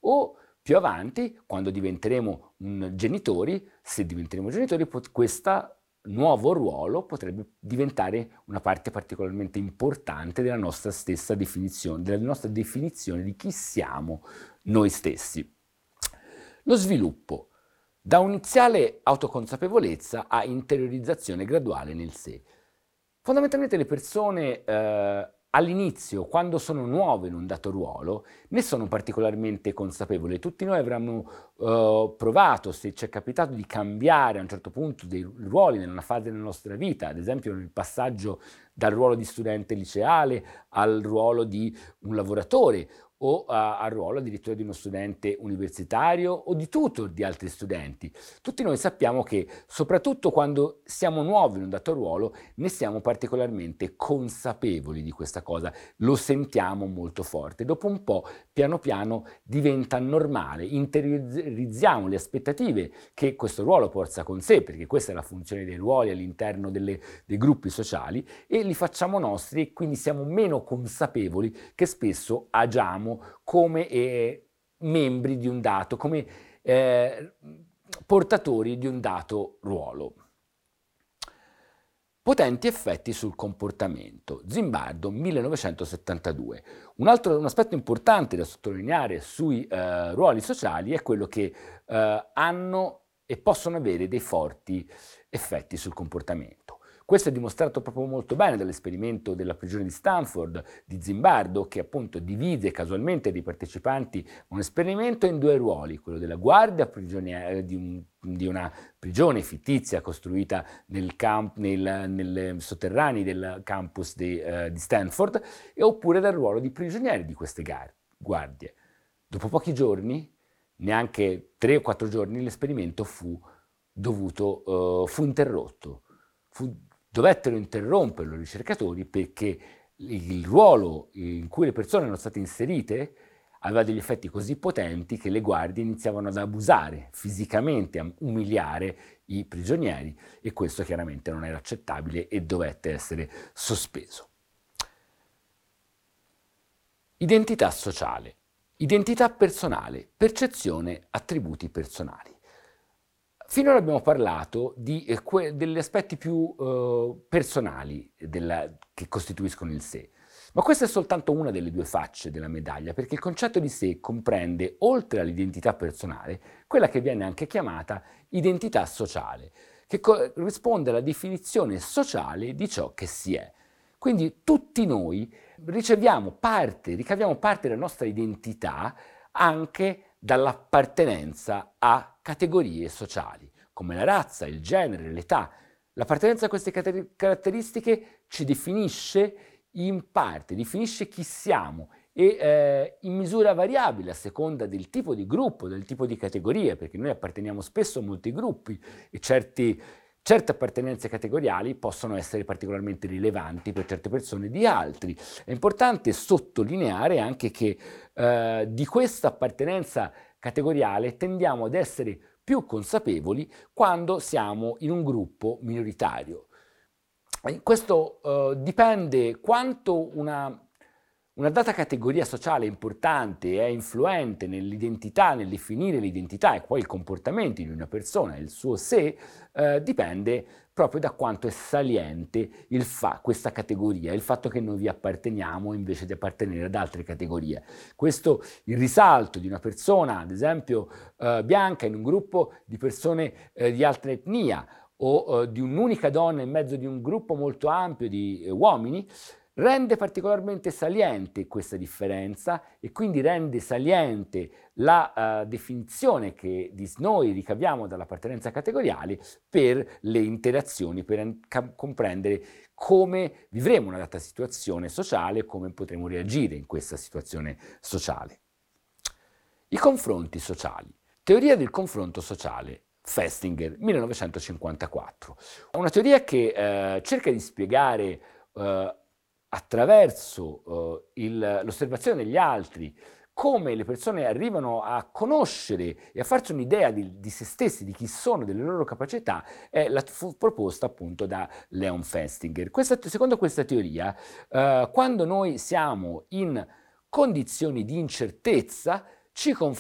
o più avanti, quando diventeremo genitori, se diventeremo genitori, questo nuovo ruolo potrebbe diventare una parte particolarmente importante della nostra stessa definizione, della nostra definizione di chi siamo noi stessi. Lo sviluppo, da un'iniziale autoconsapevolezza a interiorizzazione graduale nel sé. Fondamentalmente le persone all'inizio, quando sono nuove in un dato ruolo, ne sono particolarmente consapevoli. Tutti noi avremmo provato, se ci è capitato di cambiare a un certo punto dei ruoli in una fase della nostra vita, ad esempio nel passaggio dal ruolo di studente liceale al ruolo di un lavoratore o al ruolo addirittura di uno studente universitario o di tutor di altri studenti. Tutti noi sappiamo che, soprattutto quando siamo nuovi in un dato ruolo, ne siamo particolarmente consapevoli di questa cosa, lo sentiamo molto forte. Dopo un po', piano piano, diventa normale, interiorizziamo le aspettative che questo ruolo porta con sé, perché questa è la funzione dei ruoli all'interno dei gruppi sociali, e li facciamo nostri e quindi siamo meno consapevoli che spesso agiamo come membri di un dato, come portatori di un dato ruolo. Potenti effetti sul comportamento. Zimbardo, 1972. Un aspetto importante da sottolineare sui ruoli sociali è quello che hanno e possono avere dei forti effetti sul comportamento. Questo è dimostrato proprio molto bene dall'esperimento della prigione di Stanford di Zimbardo, che appunto divide casualmente dei partecipanti a un esperimento in due ruoli, quello della guardia di una prigione fittizia costruita nei sotterranei del campus di Stanford, oppure dal ruolo di prigionieri di queste guardie. Dopo pochi giorni, neanche 3 o 4 giorni, l'esperimento fu interrotto. Dovettero interromperlo i ricercatori perché il ruolo in cui le persone erano state inserite aveva degli effetti così potenti che le guardie iniziavano ad abusare fisicamente, a umiliare i prigionieri, e questo chiaramente non era accettabile e dovette essere sospeso. Identità sociale, identità personale, percezione, attributi personali. Finora abbiamo parlato degli aspetti più personali che costituiscono il sé, ma questa è soltanto una delle due facce della medaglia, perché il concetto di sé comprende, oltre all'identità personale, quella che viene anche chiamata identità sociale, che corrisponde alla definizione sociale di ciò che si è. Quindi tutti noi ricaviamo parte della nostra identità anche dall'appartenenza a categorie sociali, come la razza, il genere, l'età. L'appartenenza a queste caratteristiche ci definisce in parte, definisce chi siamo e in misura variabile a seconda del tipo di gruppo, del tipo di categoria, perché noi apparteniamo spesso a molti gruppi e certe appartenenze categoriali possono essere particolarmente rilevanti per certe persone di altri. È importante sottolineare anche che di questa appartenenza categoriale tendiamo ad essere più consapevoli quando siamo in un gruppo minoritario. Questo dipende quanto una data categoria sociale importante è influente nell'identità, nel definire l'identità e poi il comportamento di una persona, il suo sé, dipende proprio da quanto è saliente questa categoria, il fatto che noi vi apparteniamo invece di appartenere ad altre categorie. Il risalto di una persona, ad esempio bianca, in un gruppo di persone di altra etnia o di un'unica donna in mezzo di un gruppo molto ampio di uomini, rende particolarmente saliente questa differenza e quindi rende saliente la definizione che di noi ricaviamo dall'appartenenza categoriale per le interazioni, per comprendere come vivremo una data situazione sociale e come potremo reagire in questa situazione sociale. I confronti sociali. Teoria del confronto sociale. Festinger, 1954. Una teoria che cerca di spiegare attraverso l'osservazione degli altri come le persone arrivano a conoscere e a farsi un'idea di se stessi, di chi sono, delle loro capacità, fu proposta appunto da Leon Festinger. Secondo questa teoria, quando noi siamo in condizioni di incertezza, ci